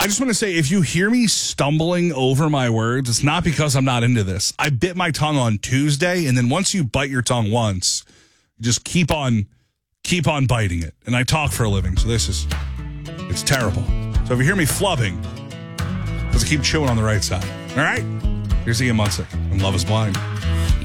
I just want to say, if you hear me stumbling over my words, it's not because I'm not into this. I bit my tongue on Tuesday, and then once you bite your tongue once, you just keep on biting it. And I talk for a living, so it's terrible. So if you hear me flubbing, let's keep chewing on the right side. All right? Here's Ian Munsick, and Love is Blind.